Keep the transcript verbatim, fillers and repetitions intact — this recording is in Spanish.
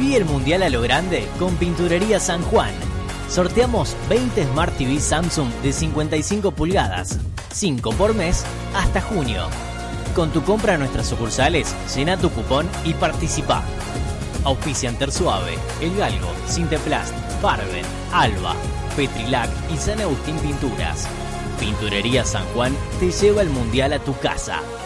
Viví el Mundial a lo grande con Pinturería San Juan. Sorteamos veinte Smart T V Samsung de cincuenta y cinco pulgadas, cinco por mes hasta junio. Con tu compra en nuestras sucursales, llena tu cupón y participa. Auspician Tersuave, El Galgo, Sinteplast, Farben, Alba, Petrilac y San Agustín Pinturas. Pinturería San Juan te lleva el Mundial a tu casa.